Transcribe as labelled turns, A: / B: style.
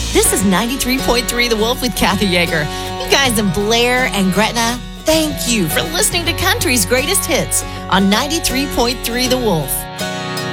A: This is 93.3 The Wolf with Kathy Yeager. You guys in Blair and Gretna, thank you for listening to Country's Greatest Hits on 93.3 The Wolf.